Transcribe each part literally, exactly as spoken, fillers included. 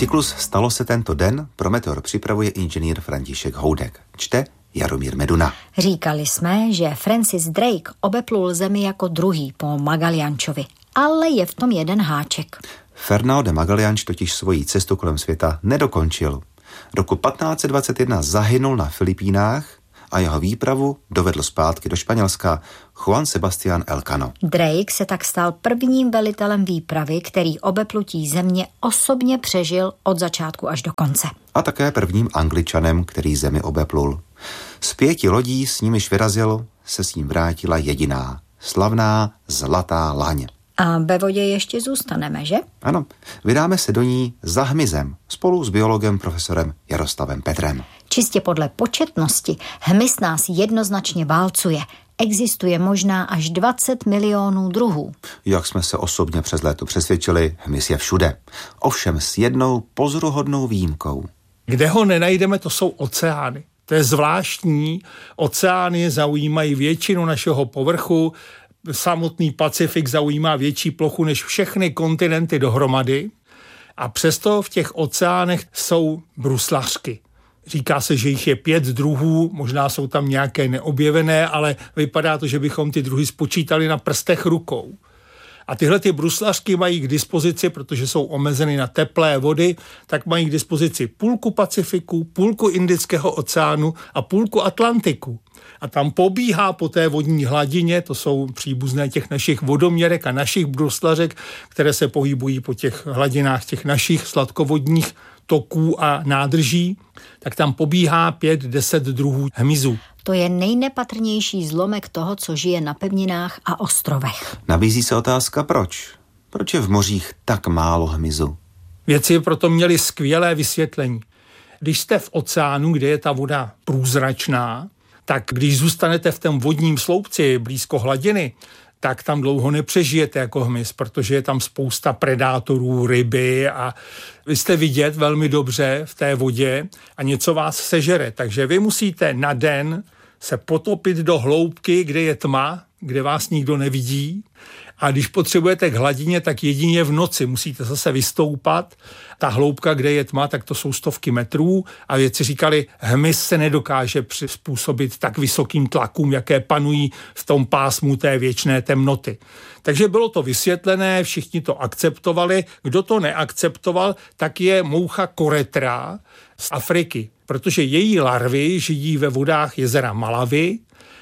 Cyklus Stalo se tento den pro Meteor připravuje inženýr František Houdek. Čte Jaromír Meduna. Říkali jsme, že Francis Drake obeplul Zemi jako druhý po Magallančovi, ale je v tom jeden háček. Fernão de Magalhães totiž svoji cestu kolem světa nedokončil. Roku patnáct set dvacet jedna zahynul na Filipínách a jeho výpravu dovedl zpátky do Španělska Juan Sebastián Elcano. Drake se tak stal prvním velitelem výpravy, který obeplutí Země osobně přežil od začátku až do konce. A také prvním Angličanem, který Zemi obeplul. Z pěti lodí, s nimiž vyrazil, se s ním vrátila jediná, slavná zlatá laň. A ve vodě ještě zůstaneme, že? Ano, vydáme se do ní za hmyzem spolu s biologem profesorem Jaroslavem Petrem. Čistě podle početnosti hmyz nás jednoznačně válcuje. Existuje možná až dvacet milionů druhů. Jak jsme se osobně přes léto přesvědčili, hmyz je všude. Ovšem s jednou pozoruhodnou výjimkou. Kde ho nenajdeme, to jsou oceány. To je zvláštní. Oceány zaujímají většinu našeho povrchu. Samotný Pacifik zaujímá větší plochu než všechny kontinenty dohromady. A přesto v těch oceánech jsou bruslařky. Říká se, že jich je pět druhů, možná jsou tam nějaké neobjevené, ale vypadá to, že bychom ty druhy spočítali na prstech rukou. A tyhle ty bruslařky mají k dispozici, protože jsou omezeny na teplé vody, tak mají k dispozici půlku Pacifiku, půlku Indického oceánu a půlku Atlantiku. A tam pobíhá po té vodní hladině, to jsou příbuzné těch našich vodoměrek a našich bruslařek, které se pohybují po těch hladinách těch našich sladkovodních toků a nádrží, tak tam pobíhá pět, deset druhů hmyzu. To je nejnepatrnější zlomek toho, co žije na pevninách a ostrovech. Nabízí se otázka proč? Proč je v mořích tak málo hmyzu? Vědci proto měli skvělé vysvětlení. Když jste v oceánu, kde je ta voda průzračná, tak když zůstanete v tom vodním sloupci blízko hladiny, tak tam dlouho nepřežijete jako hmyz, protože je tam spousta predátorů, ryby a vy jste vidět velmi dobře v té vodě a něco vás sežere. Takže vy musíte na den se potopit do hloubky, kde je tma, kde vás nikdo nevidí. A když potřebujete k hladině, tak jedině v noci musíte zase vystoupat. Ta hloubka, kde je tma, tak to jsou stovky metrů. A vědci říkali, hmyz se nedokáže přizpůsobit tak vysokým tlakům, jaké panují v tom pásmu té věčné temnoty. Takže bylo to vysvětlené, všichni to akceptovali. Kdo to neakceptoval, tak je moucha koretra z Afriky, protože její larvy žijí ve vodách jezera Malawi.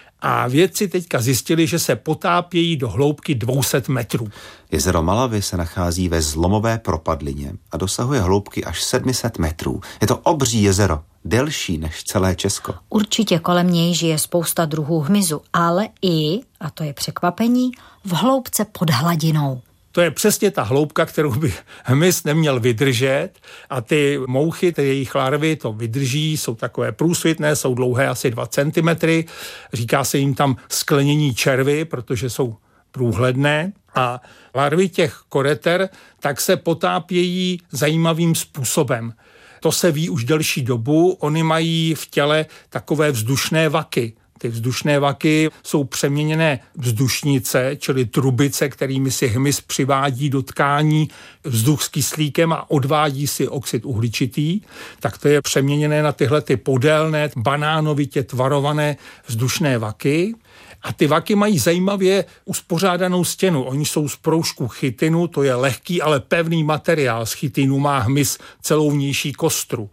A vědci teďka zjistili, že se potápějí do hloubky dvě stě metrů. Jezero Malawi se nachází ve zlomové propadlině a dosahuje hloubky až sedm set metrů. Je to obří jezero, delší než celé Česko. Určitě kolem něj žije spousta druhů hmyzu, ale i, a to je překvapení, v hloubce pod hladinou. To je přesně ta hloubka, kterou by hmyz neměl vydržet a ty mouchy, ty jejich larvy to vydrží, jsou takové průsvitné, jsou dlouhé asi dva centimetry, říká se jim tam sklenění červy, protože jsou průhledné a larvy těch koreter tak se potápějí zajímavým způsobem. To se ví už delší dobu, oni mají v těle takové vzdušné vaky. Ty vzdušné vaky jsou přeměněné vzdušnice, čili trubice, kterými si hmyz přivádí do tkání vzduch s kyslíkem a odvádí si oxid uhličitý. Tak to je přeměněné na tyhle ty podélné, banánovitě tvarované vzdušné vaky. A ty vaky mají zajímavě uspořádanou stěnu. Oni jsou z proužku chitinu, to je lehký, ale pevný materiál. Z chitinu má hmyz celou vnější kostru.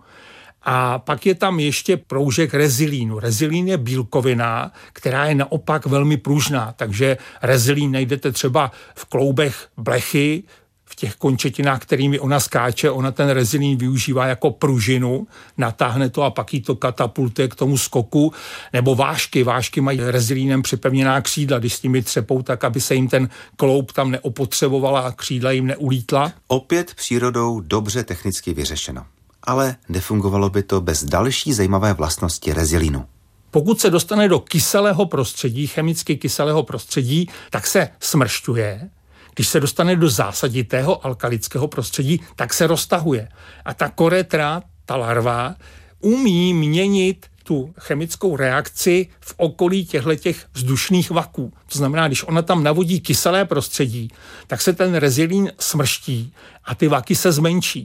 A pak je tam ještě proužek rezilínu. Rezilín je bílkovina, která je naopak velmi pružná, takže rezilín najdete třeba v kloubech blechy, v těch končetinách, kterými ona skáče, ona ten rezilín využívá jako pružinu, natáhne to a pak jí to katapultuje k tomu skoku, nebo vážky. Vážky mají rezilínem připevněná křídla, když s nimi třepou, tak aby se jim ten kloub tam neopotřebovala a křídla jim neulítla. Opět přírodou dobře technicky vyřešeno. Ale nefungovalo by to bez další zajímavé vlastnosti rezilínu. Pokud se dostane do kyselého prostředí, chemicky kyselého prostředí, tak se smršťuje. Když se dostane do zásaditého alkalického prostředí, tak se roztahuje. A ta koretra, ta larva, umí měnit tu chemickou reakci v okolí těchto vzdušných vaků. To znamená, když ona tam navodí kyselé prostředí, tak se ten rezilín smrští a ty vaky se zmenší.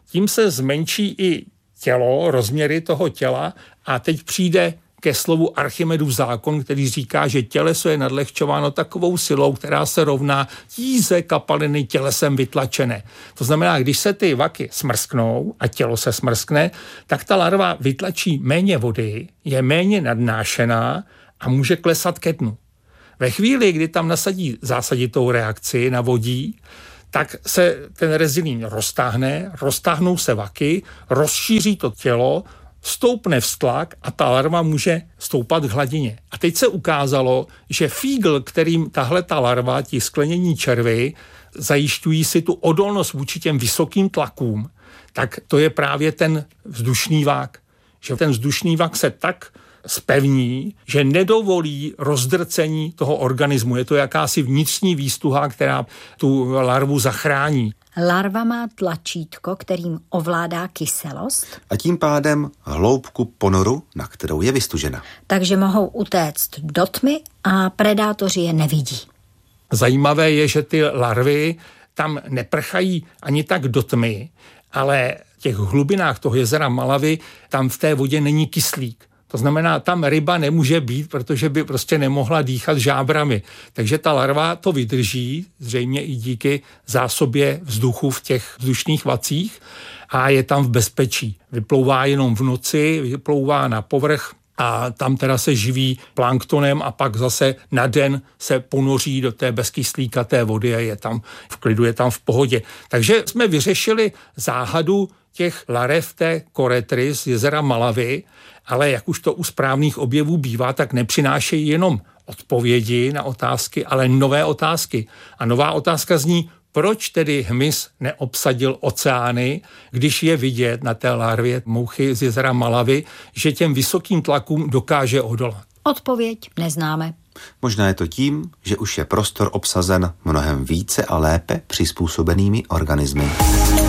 tím se zmenší i tělo, rozměry toho těla a teď přijde ke slovu Archimedův zákon, který říká, že těleso je nadlehčováno takovou silou, která se rovná tíze kapaliny tělesem vytlačené. To znamená, když se ty vaky smrsknou a tělo se smrskne, tak ta larva vytlačí méně vody, je méně nadnášená a může klesat ke dnu. Ve chvíli, kdy tam nasadí zásaditou reakci na vodí, tak se ten rezilín roztáhne, roztáhnou se vaky, rozšíří to tělo, stoupne vztlak a ta larva může stoupat k hladině. A teď se ukázalo, že fígl, kterým tahle ta larva, ti sklenění červy, zajišťují si tu odolnost vůči těm vysokým tlakům, tak to je právě ten vzdušný vák. Že ten vzdušný vák se tak zpevní, že nedovolí rozdrcení toho organismu. Je to jakási vnitřní výstuha, která tu larvu zachrání. Larva má tlačítko, kterým ovládá kyselost. A tím pádem hloubku ponoru, na kterou je vystužena. Takže mohou utéct do tmy a predátoři je nevidí. Zajímavé je, že ty larvy tam neprchají ani tak do tmy, ale v těch hlubinách toho jezera Malawi tam v té vodě není kyslík. To znamená, tam ryba nemůže být, protože by prostě nemohla dýchat žábrami. Takže ta larva to vydrží, zřejmě i díky zásobě vzduchu v těch vzdušných vacích a je tam v bezpečí. Vyplouvá jenom v noci, vyplouvá na povrch a tam teda se živí planktonem a pak zase na den se ponoří do té bezkyslíkaté vody a je tam v klidu, je tam v pohodě. Takže jsme vyřešili záhadu těch larev té koretry z jezera Malawi, ale jak už to u správných objevů bývá, tak nepřinášejí jenom odpovědi na otázky, ale nové otázky. A nová otázka zní, proč tedy hmyz neobsadil oceány, když je vidět na té larvě mouchy z jezera Malawi, že těm vysokým tlakům dokáže odolat? Odpověď neznáme. Možná je to tím, že už je prostor obsazen mnohem více a lépe přizpůsobenými organismy.